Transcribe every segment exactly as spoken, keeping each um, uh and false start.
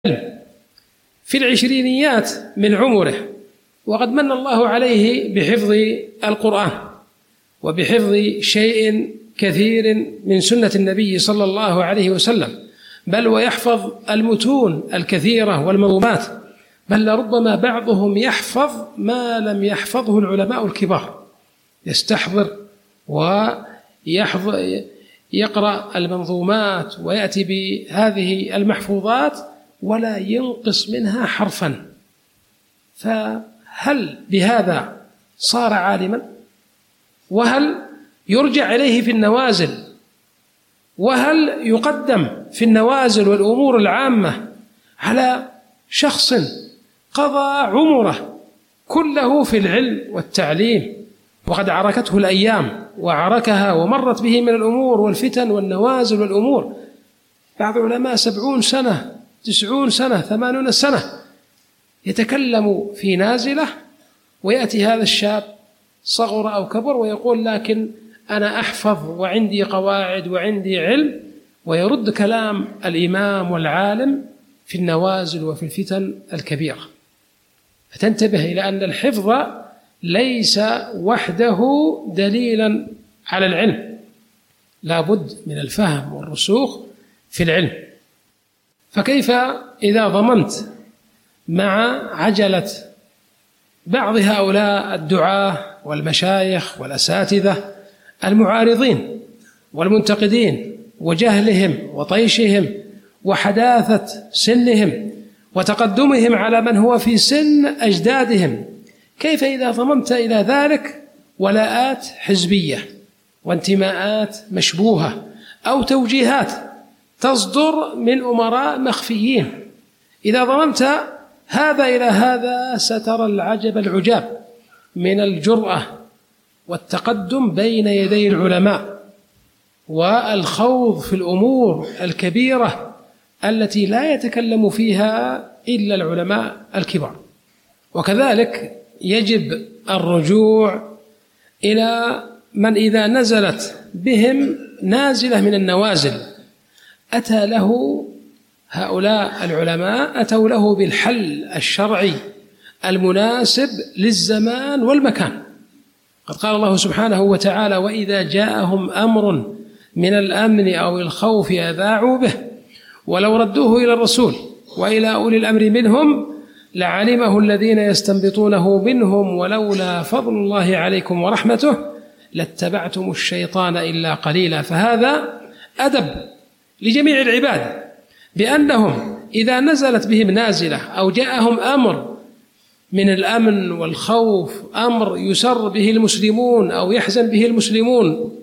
في العشرينيات من عمره، وقد من الله عليه بحفظ القرآن وبحفظ شيء كثير من سنة النبي صلى الله عليه وسلم، بل ويحفظ المتون الكثيرة والمنظومات، بل لربما بعضهم يحفظ ما لم يحفظه العلماء الكبار، يستحضر ويحفظ يقرأ المنظومات ويأتي بهذه المحفوظات ولا ينقص منها حرفا. فهل بهذا صار عالما؟ وهل يرجع إليه في النوازل؟ وهل يقدم في النوازل والأمور العامة على شخص قضى عمره كله في العلم والتعليم، وقد عركته الأيام وعركها ومرت به من الأمور والفتن والنوازل والأمور؟ بعض العلماء سبعون سنة، تسعون سنة، ثمانون سنة يتكلم في نازلة، ويأتي هذا الشاب صغر أو كبر ويقول لكن أنا أحفظ وعندي قواعد وعندي علم، ويرد كلام الإمام والعالم في النوازل وفي الفتن الكبيرة. فتنتبه إلى أن الحفظ ليس وحده دليلا على العلم، لا بد من الفهم والرسوخ في العلم. فكيف إذا ضمنت مع عجلة بعض هؤلاء الدعاة والمشايخ والأساتذة المعارضين والمنتقدين وجهلهم وطيشهم وحداثة سنهم وتقدمهم على من هو في سن أجدادهم؟ كيف إذا ضممت إلى ذلك ولاءات حزبية وانتماءات مشبوهة أو توجيهات تصدر من أمراء مخفيين؟ إذا ضممت هذا إلى هذا سترى العجب العجاب من الجرأة والتقدم بين يدي العلماء والخوض في الأمور الكبيرة التي لا يتكلم فيها إلا العلماء الكبار. وكذلك يجب الرجوع إلى من إذا نزلت بهم نازلة من النوازل أتى له هؤلاء العلماء أتوا له بالحل الشرعي المناسب للزمان والمكان. قد قال الله سبحانه وتعالى: وإذا جاءهم أمر من الأمن أو الخوف أذاعوا به ولو ردوه إلى الرسول وإلى أولي الأمر منهم لعلمه الذين يستنبطونه منهم ولولا فضل الله عليكم ورحمته لاتبعتم الشيطان إلا قليلا. فهذا أدب لجميع العباد بأنهم إذا نزلت بهم نازلة أو جاءهم أمر من الأمن والخوف، أمر يسر به المسلمون أو يحزن به المسلمون،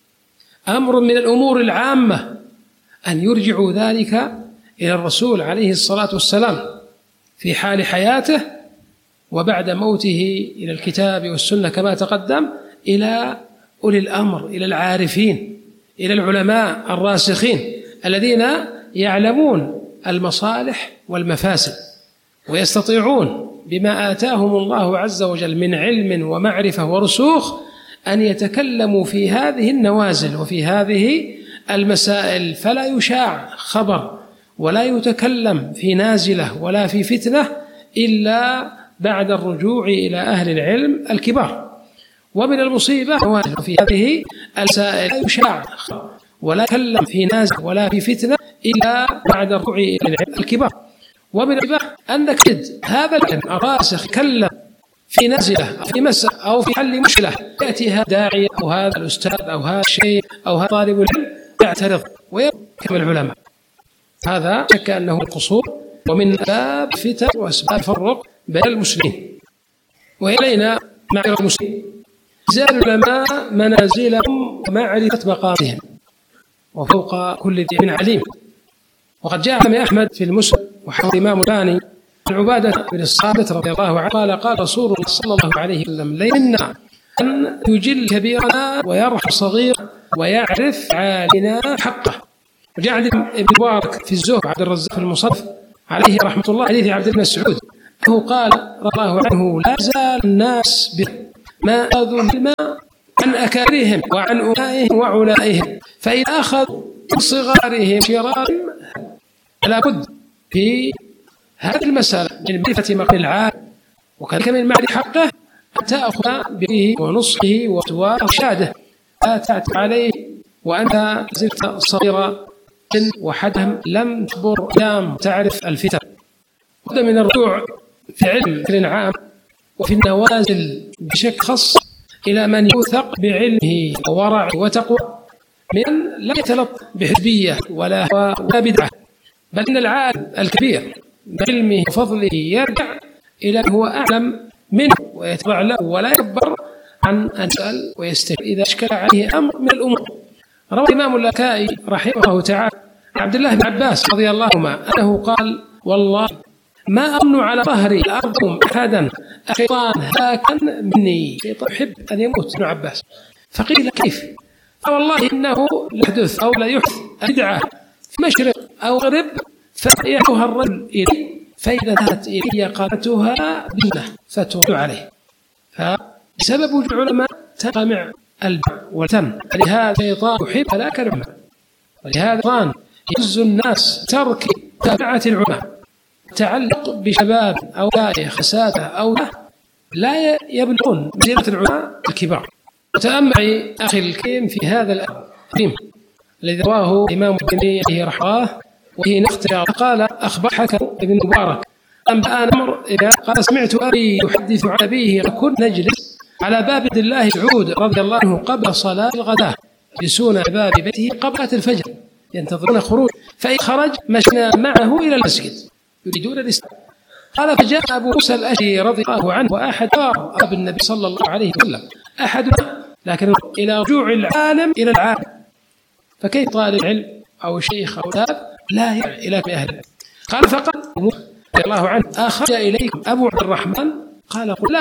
أمر من الأمور العامة، أن يرجعوا ذلك إلى الرسول عليه الصلاة والسلام في حال حياته، وبعد موته إلى الكتاب والسنة كما تقدم، إلى أولي الأمر، إلى العارفين، إلى العلماء الراسخين الذين يعلمون المصالح والمفاسد ويستطيعون بما آتاهم الله عز وجل من علم ومعرفة ورسوخ أن يتكلموا في هذه النوازل وفي هذه المسائل، فلا يشاع خبر ولا يتكلم في نازلة ولا في فتنة إلا بعد الرجوع إلى أهل العلم الكبار. ومن المصيبة في هذه المسائل لا يشاع خبر ولا يتكلم في نازلة ولا في فتنة إلا بعد الرجوع إلى العلم الكبار. ومن المصيبة أنك تجد هذا العلم الراسخ يتكلم في نازلة أو في مسألة أو في حل مشكلة، يأتي هذا الداعية أو هذا الأستاذ أو هذا الشيخ أو هذا طالب العلم يعترض ويكمل العلماء. هذا شك أنه قصور ومن أسباب فتن وأسباب فرق بين المسلمين. وإلينا مع المسلمين زاد العلماء منازلهم ومعرفة مقامهم وفوق كل ذي علم عليم. وقد جاء عن أحمد في المسند وحفظ الإمام الثاني عن عبادة بن الصامت رضي الله عنه قال: قال رسول الله صلى الله عليه وسلم: ليس منا أن يجل كبيرنا ويرحم صغير ويعرف عالنا حقه. وجاء عند ابن مبارك في الزهد وعبد الرزاق في المصنف عليه رحمة الله حديث عبد الله بن مسعود أنه قال رضي الله عنه: لا زال الناس بما أخذوا الماء عن أكابرهم وعن أولئهم وعلائهم، فإذا أخذوا من صغارهم شرارهم لا بد في هذه المسألة من معرفة مقام العالم وكذلك من معرفة حقه أن تأخذ به ونصحه وفتواه وإرشاده، لا تأتي عليه وأنت زلت صغيرا وحدهم لم تبر أيام تعرف الفتن. هذا من الرجوع في علم بشكل عام وفي النوازل بشكل خاص إلى من يوثق بعلمه وورعه وتقوى، من لا يتلطف بحزبية ولا ولا بدعة، بل إن العالم الكبير بعلمه وفضله يرجع إلى من هو أعلم منه ويتبع له ولا يكبر عن أن يسأل ويستفيد إذا أشكل عليه أمر من الأمور. روى الإمام اللالكائي رحمه الله تعالى عبد الله بن عباس رضي الله عنهما أنه قال: والله ما أمن على ظهري الأرض أحدا الشيطان هاكا مني. الشيطان يحب أن يموت ابن عباس. فقيل: كيف؟ فوالله إنه يحدث أو لا يحدث بدعة في مشرق أو غرب فيأتوها الرجل إليه، فإذا ذهبت إليه قالتها بالله فترد عليه. فبسبب وجود العلماء تقمع البدع والتن، لهذا الشيطان يحب هلاك العلماء، ولهذا الشيطان يعز الناس ترك تابعة العلماء، تعلق بشباب أو خسادة أو لا يبلغون منزلة العلماء الكبار. وتأمل أخي الكريم في هذا الكريم الذي رواه الإمام ابن عليه رحمه الله وهي نختار قال: أخبر حكم ابن مبارك أنبأنا أمر قال: سمعت أبي يحدث عن أبيه كنا نجلس على باب عبد الله سعود رضي الله عنه قبل صلاة الغداء، يجلسون على باب بيته قبل الفجر ينتظرون خروج، فإن خرج مشينا معه إلى المسجد يريدون الاستراحة. قال: فجاء أبو موسى الأشعري رضي الله عنه وأحد أصحاب النبي صلى الله عليه وسلم أحدنا، لكن إلى رجوع العالم إلى العالم. فكيف طالب علم أو شيخ أو تاب لا يرجع إلى أهل العلم؟ قال: فقال رضي الله عنه: أخرج إليكم أبو عبد الرحمن؟ قال: لا.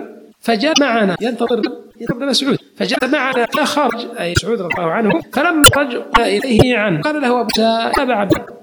فجاء معنا ينتظر ابن مسعود، فجاء معنا خرج أي سعود رضي الله عنه، فلما رجع إليه عنه قال له أبو موسى: أبا عبد الله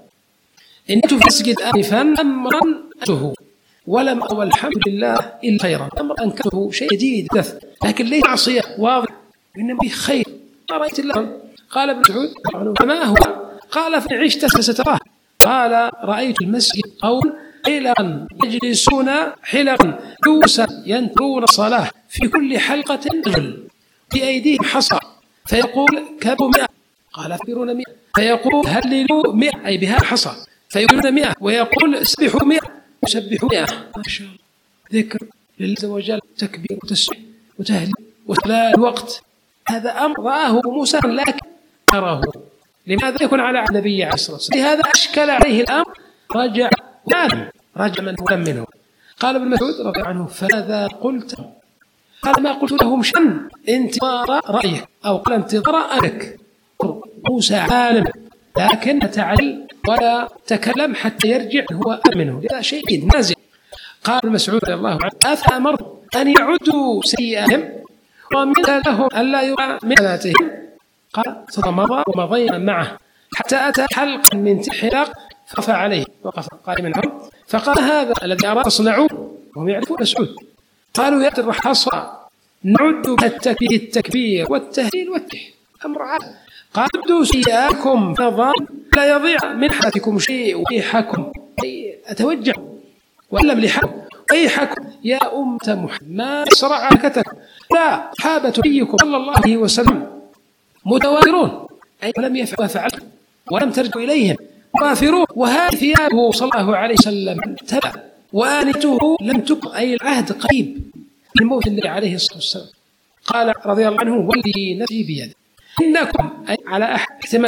إن كنت في مسجد آنفا أمرا أنكرته ولم أرى والحمد لله إلا خيرا. أمر أنكرته شيء جديد لكن ليس معصية واضح إنما به خير ما رأيت الله. قال ابن مسعود: فما هو؟ قال: فإن عشت فستراه. قال: رأيت المسجد قوم حلقا يجلسون حلقا جلوسا ينتظرون الصلاة، في كل حلقة رجل في أيديهم حصى فيقول: كبوا مئة. قال: فكبرون مئة. فيقول: هللوا مئة أي بها حصى، فيقولون مئة، ويقول: سبحوا مئة، يسبحوا مئة. ما شاء الله، ذكر لله عز وجل، تكبير وتسبيح وتهليل وإخلال الوقت. هذا أمر رآه موسى لكن أراه لماذا يكون على النبي عليه الصلاة والسلام؟ لهذا أشكل عليه الأمر، رجع نعم رجع من هو منه. قال ابن مسعود رضي الله عنه: فماذا قلت؟ قال: ما قلت لهم شن انتظار رأيك، أو قال انتظار أمرك. موسى عالم لكن تعلم ولا تكلم حتى يرجع هو منه، هذا شيء جديد نازل. قال ابن مسعود رضي الله عنه: أفأمرت أن يعدوا سيئهم ومن لهم ألا يرى من حسناتهم؟ قال: فمضى ومضينا معه حتى أتى حلقا من حلق فقف عليه، وقف قائما عنه، فقال: هذا الذي أراد تصنعوه. وهم يعرفون مسعود. قالوا: يا الرح حصى نعد بالتكبير التكبير والتهليل والتحميد أمر عام. قال: ابدوا سيئاكم فنظام لا يضيع من حياتكم شيء، ويحكم أتوجه وألم لحكم ويحكم يا أمة محمد ما سرع كتب لا حابة نبيكم صلى الله عليه وسلم متواترون، أي لم يفعل ولم ترجعوا إليهم وافرون، وهذه ثيابه صلى الله عليه وسلم تبع، وآنته لم تبق، أي العهد قريب من موت النبي عليه الصلاة والسلام. قال رضي الله عنه: والذي نفسي بيده إنكم أي على أحد